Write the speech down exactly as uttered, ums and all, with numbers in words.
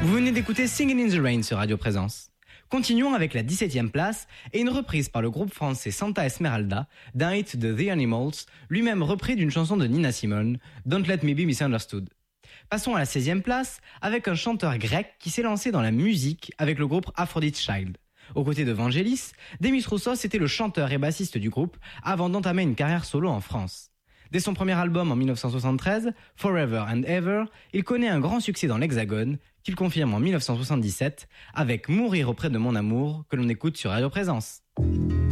Vous venez d'écouter Singing in the Rain sur Radio Présence. Continuons avec la dix-septième place et une reprise par le groupe français Santa Esmeralda d'un hit de The Animals, lui-même repris d'une chanson de Nina Simone, Don't Let Me Be Misunderstood. Passons à la seizième place avec un chanteur grec qui s'est lancé dans la musique avec le groupe Aphrodite Child. Aux côtés de Vangelis, Demis Roussos était le chanteur et bassiste du groupe avant d'entamer une carrière solo en France. Dès son premier album en dix-neuf cent soixante-treize, Forever and Ever, il connaît un grand succès dans l'Hexagone, qu'il confirme en dix-neuf cent soixante-dix-sept avec Mourir auprès de mon amour, que l'on écoute sur Radio Présence.